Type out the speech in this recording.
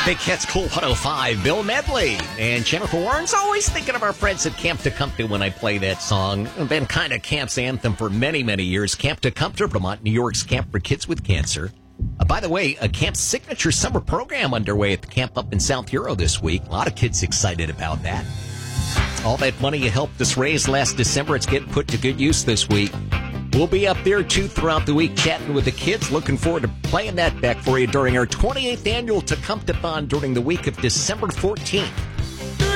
Big Hits Cool 105, Bill Medley. And Jennifer Warren's always thinking of our friends at Camp Tecumseh when I play that song. Been kind of Camp's anthem for many, many years. Camp Tecumseh, Vermont, New York's Camp for Kids with Cancer. By the way, a Camp's signature summer program underway at the camp up in South Hero this week. A lot of kids excited about that. All that money you helped us raise last December, it's getting put to good use this week. We'll be up there, too, throughout the week chatting with the kids. Looking forward to playing that back for you during our 28th annual Tecumseh-thon during the week of December 14th.